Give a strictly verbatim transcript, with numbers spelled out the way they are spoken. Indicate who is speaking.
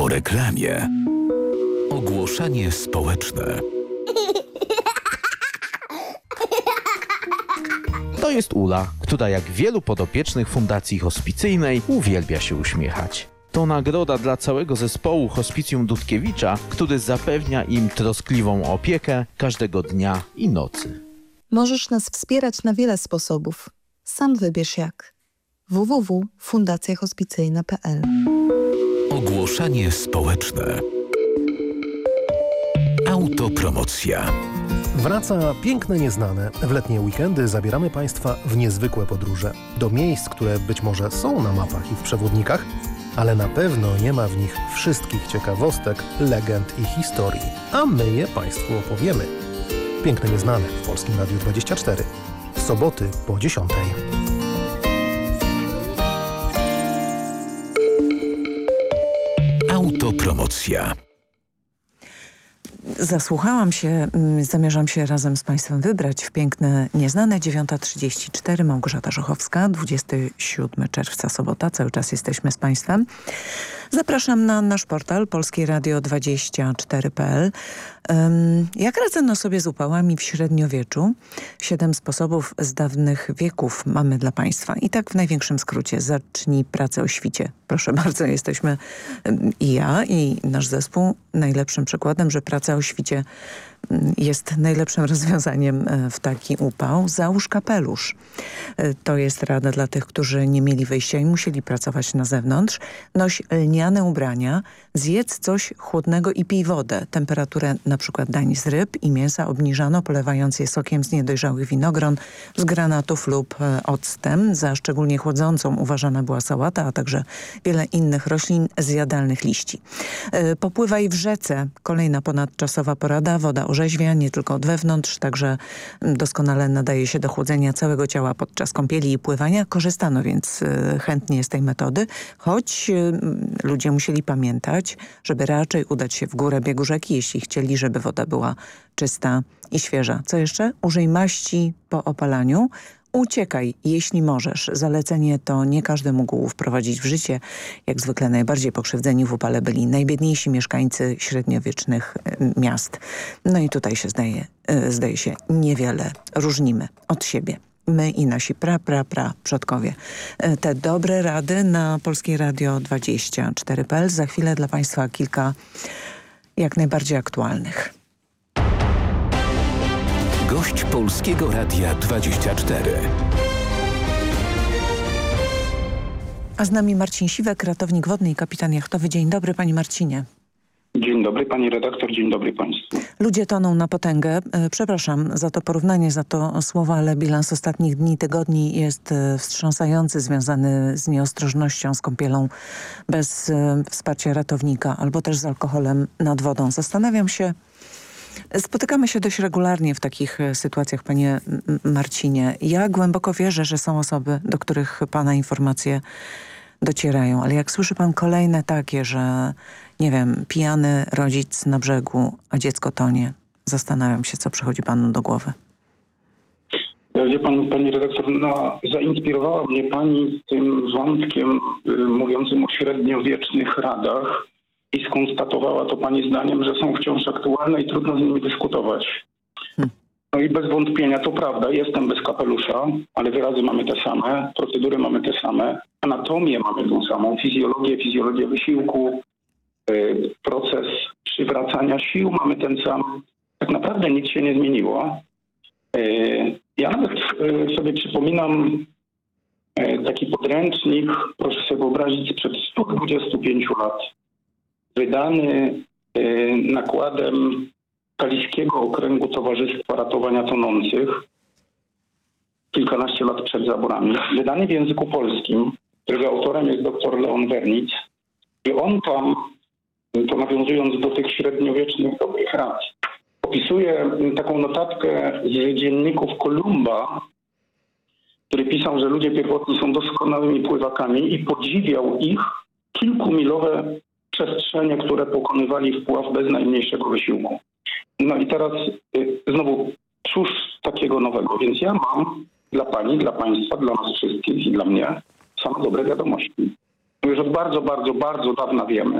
Speaker 1: reklamie. Ogłoszenie społeczne.
Speaker 2: To jest Ula, która jak wielu podopiecznych Fundacji Hospicyjnej uwielbia się uśmiechać. To nagroda dla całego zespołu Hospicjum Dudkiewicza, który zapewnia im troskliwą opiekę każdego dnia i nocy.
Speaker 3: Możesz nas wspierać na wiele sposobów. Sam wybierz jak. w w w kropka fundacja hospicyjna kropka p l.
Speaker 1: Ogłoszenie społeczne. Autopromocja.
Speaker 4: Wraca Piękne Nieznane. W letnie weekendy zabieramy Państwa w niezwykłe podróże. Do miejsc, które być może są na mapach i w przewodnikach, ale na pewno nie ma w nich wszystkich ciekawostek, legend i historii. A my je Państwu opowiemy. Piękne Nieznane w Polskim Radiu dwadzieścia cztery. W soboty po dziesiątej.
Speaker 1: Autopromocja.
Speaker 5: Zasłuchałam się, zamierzam się razem z Państwem wybrać w Piękne Nieznane. dziewiąta trzydzieści cztery, Małgorzata Żochowska, dwudziestego siódmego czerwca, sobota. Cały czas jesteśmy z Państwem. Zapraszam na nasz portal polskie radio dwadzieścia cztery kropka p l. Um, jak radzono sobie z upałami w średniowieczu? Siedem sposobów z dawnych wieków mamy dla Państwa. I tak w największym skrócie. Zacznij pracę o świcie. Proszę bardzo, jesteśmy um, i ja, i nasz zespół najlepszym przykładem, że praca o świcie jest najlepszym rozwiązaniem w taki upał. Załóż kapelusz. To jest rada dla tych, którzy nie mieli wyjścia i musieli pracować na zewnątrz. Noś lniane ubrania, zjedz coś chłodnego i pij wodę. Temperaturę na przykład dań z ryb i mięsa obniżano, polewając je sokiem z niedojrzałych winogron, z granatów lub octem. Za szczególnie chłodzącą uważana była sałata, a także wiele innych roślin z jadalnych liści. Popływaj w rzece. Kolejna ponadczasowa porada. Woda orzeźwia, nie tylko od wewnątrz, także doskonale nadaje się do chłodzenia całego ciała podczas kąpieli i pływania. Korzystano więc chętnie z tej metody, choć ludzie musieli pamiętać, żeby raczej udać się w górę biegu rzeki, jeśli chcieli, żeby woda była czysta i świeża. Co jeszcze? Użyj maści po opalaniu. Uciekaj, jeśli możesz. Zalecenie to nie każdy mógł wprowadzić w życie. Jak zwykle najbardziej pokrzywdzeni w upale byli najbiedniejsi mieszkańcy średniowiecznych miast. No i tutaj się zdaje, zdaje się niewiele różnimy od siebie. My i nasi pra, pra, pra przodkowie. Te dobre rady na Polskie Radio dwadzieścia cztery kropka p l. Za chwilę dla Państwa kilka jak najbardziej aktualnych.
Speaker 1: Gość Polskiego Radia dwadzieścia cztery.
Speaker 5: A z nami Marcin Siwek, ratownik wodny i kapitan jachtowy. Dzień dobry, panie Marcinie.
Speaker 6: Dzień dobry, pani redaktor, dzień dobry państwu.
Speaker 5: Ludzie toną na potęgę. Przepraszam za to porównanie, za to słowa, ale bilans ostatnich dni, tygodni jest wstrząsający, związany z nieostrożnością, z kąpielą bez wsparcia ratownika albo też z alkoholem nad wodą. Zastanawiam się, spotykamy się dość regularnie w takich sytuacjach, panie Marcinie. Ja głęboko wierzę, że są osoby, do których pana informacje docierają, ale jak słyszy pan kolejne takie, że nie wiem, pijany rodzic na brzegu, a dziecko tonie, zastanawiam się, co przychodzi panu do głowy.
Speaker 6: Wie pan, pani redaktor, no, zainspirowała mnie pani tym wątkiem y, mówiącym o średniowiecznych radach i skonstatowała to pani zdaniem, że są wciąż aktualne i trudno z nimi dyskutować. Hmm. No i bez wątpienia to prawda, jestem bez kapelusza, ale wyrazy mamy te same, procedury mamy te same, anatomię mamy tą samą, fizjologię, fizjologię wysiłku, y, proces przywracania sił mamy ten sam. Tak naprawdę nic się nie zmieniło. Y, ja nawet y, sobie przypominam y, taki podręcznik, proszę sobie wyobrazić, sprzed stu dwudziestu pięciu lat, wydany y, nakładem Kaliskiego Okręgu Towarzystwa Ratowania Tonących kilkanaście lat przed zaborami. Wydany w języku polskim, którego autorem jest dr Leon Wernic. I on tam, to nawiązując do tych średniowiecznych dobrych rad, opisuje taką notatkę z dzienników Kolumba, który pisał, że ludzie pierwotni są doskonałymi pływakami i podziwiał ich kilkumilowe przestrzenie, które pokonywali wpław bez najmniejszego wysiłku. No i teraz y, znowu, cóż takiego nowego? Więc ja mam dla pani, dla państwa, dla nas wszystkich i dla mnie same dobre wiadomości. Już od bardzo, bardzo, bardzo dawna wiemy,